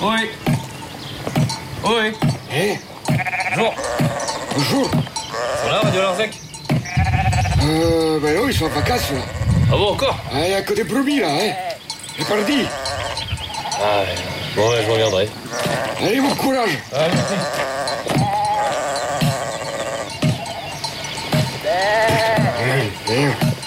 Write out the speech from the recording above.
Oui. Oui. Eh? Bonjour. Bonjour. Ils sont là, Radio Larzac? Ben non, ils sont en vacances, là. Ah bon, encore? Il n'y a que des brebis, là, hein. Et pardi. Ah ouais. Bon, ouais, je reviendrai. Allez, bon courage. Ah, merci. Allez,